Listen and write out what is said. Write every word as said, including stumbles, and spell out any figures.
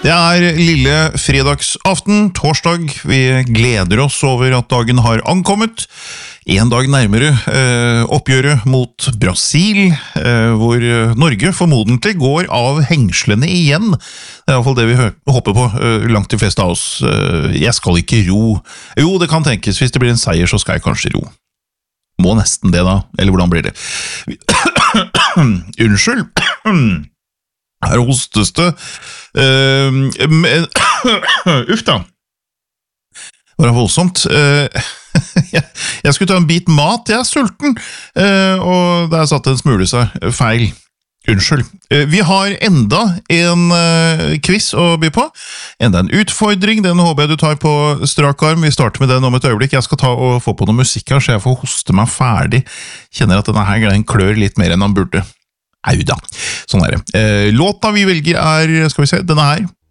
Det er lille fredagsaften, torsdag. Vi gleder oss over at dagen har ankommet. En dag nærmere eh, oppgjøret mot Brasil, eh, hvor Norge formodentlig går av hengslene igjen. Det er i hvert fall det vi håper på, eh, langt de fleste av oss. Eh, jeg skal ikke ro. Jo, det kan tenkes, hvis det blir en seier så skal jeg kanskje ro. Må nesten det da, eller hvordan blir det? Unnskyld. Her hostes det. Uh, men, uff da. Var det voldsomt? Uh, jeg, jeg skulle ta en bit mat, jeg er sulten. Uh, og der satt en smule seg. Feil. Unnskyld. Uh, vi har enda en uh, quiz å by på. Enda en utfordring. Den håper jeg du tar på strak arm. Vi starter med den om et øyeblikk. Jeg skal ta og få på noe musikk her, så jeg får hoste meg ferdig. Kjenner at denne her den klør litt mer enn han burde. Au da. Sånn er det. Eh, låta vi velger er, skal vi se, denne her.